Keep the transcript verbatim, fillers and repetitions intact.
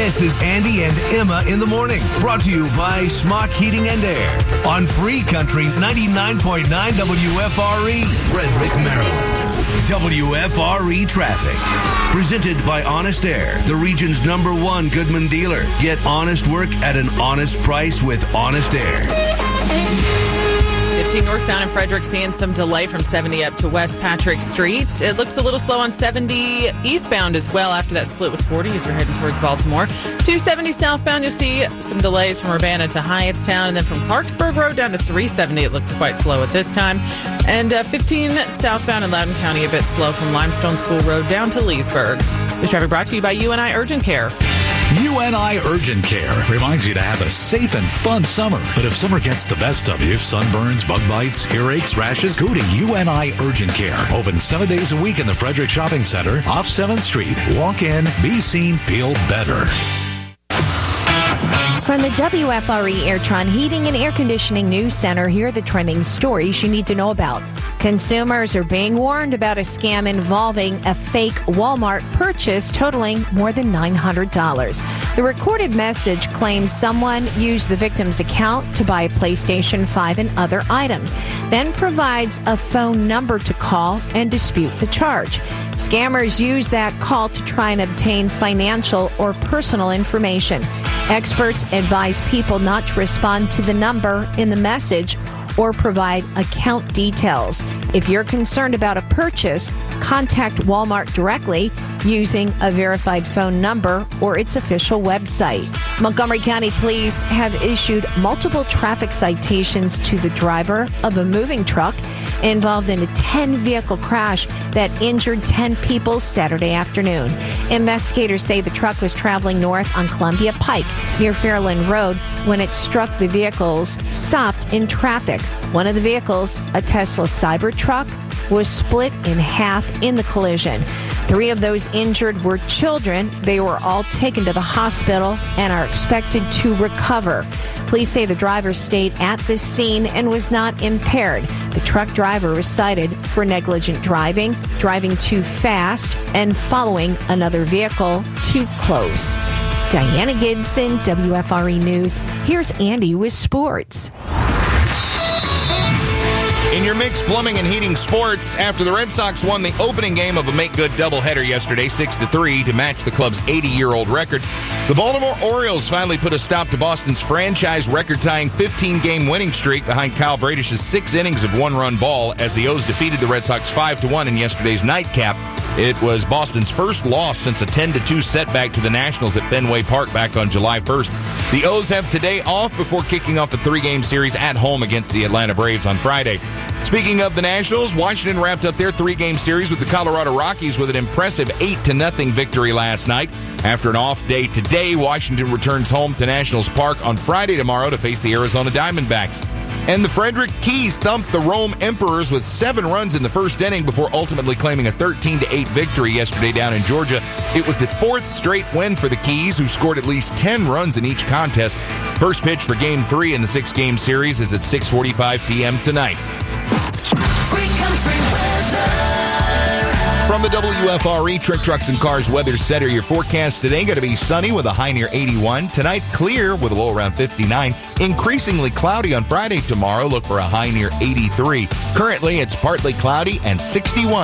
This is Andy and Emma in the morning, brought to you by Smock Heating and Air on Free Country ninety-nine point nine W F R E, Frederick, Maryland. W F R E Traffic. Presented by Honest Air, the region's number one Goodman dealer. Get honest work at an honest price with Honest Air. fifteen northbound in Frederick, seeing some delay from seventy up to West Patrick Street. It looks a little slow on seventy eastbound as well after that split with forty as we're heading towards Baltimore. two seventy southbound, you'll see some delays from Urbana to Hyattstown, and then from Clarksburg Road down to three seventy, it looks quite slow at this time. And uh, fifteen southbound in Loudoun County, a bit slow from Limestone School Road down to Leesburg. This traffic brought to you by U N I Urgent Care. U N I Urgent Care reminds you to have a safe and fun summer. But if summer gets the best of you, sunburns, bug bites, earaches, rashes, go to U N I Urgent Care. Open seven days a week in the Frederick Shopping Center off seventh Street. Walk in, be seen, feel better. From the W F R E Airtron Heating and Air Conditioning News Center, here are the trending stories you need to know about. Consumers are being warned about a scam involving a fake Walmart purchase totaling more than nine hundred dollars. The recorded message claims someone used the victim's account to buy a PlayStation five and other items, then provides a phone number to call and dispute the charge. Scammers use that call to try and obtain financial or personal information. Experts advise people not to respond to the number in the message or provide account details. If you're concerned about a purchase, contact Walmart directly using a verified phone number or its official website. Montgomery County Police have issued multiple traffic citations to the driver of a moving truck involved in a ten-vehicle crash that injured ten people Saturday afternoon. Investigators say the truck was traveling north on Columbia Pike near Fairland Road when it struck the vehicles stopped in traffic. One of the vehicles, a Tesla Cybertruck, was split in half in the collision. Three of those injured were children. They were all taken to the hospital and are expected to recover. Police say the driver stayed at the scene and was not impaired. The truck driver was cited for negligent driving, driving too fast, and following another vehicle too close. Diana Gibson, W F R E News. Here's Andy with sports. In your mixed plumbing and heating sports, after the Red Sox won the opening game of a make-good doubleheader yesterday, six to three, to match the club's eighty-year-old record, the Baltimore Orioles finally put a stop to Boston's franchise record-tying fifteen-game winning streak behind Kyle Bradish's six innings of one-run ball as the O's defeated the Red Sox five to one in yesterday's nightcap. It was Boston's first loss since a ten to two setback to the Nationals at Fenway Park back on July first. The O's have today off before kicking off a three-game series at home against the Atlanta Braves on Friday. Speaking of the Nationals, Washington wrapped up their three-game series with the Colorado Rockies with an impressive eight to nothing victory last night. After an off day today, Washington returns home to Nationals Park on Friday tomorrow to face the Arizona Diamondbacks. And the Frederick Keys thumped the Rome Emperors with seven runs in the first inning before ultimately claiming a thirteen to eight victory yesterday down in Georgia. It was the fourth straight win for the Keys, who scored at least ten runs in each contest. First pitch for Game three in the six-game series is at six forty-five p.m. tonight. From the W F R E Trick Trucks and Cars Weather Center, your forecast today going to be sunny with a high near eighty-one. Tonight, clear with a low around fifty-nine. Increasingly cloudy on Friday tomorrow. Look for a high near eighty-three. Currently, it's partly cloudy and sixty-one.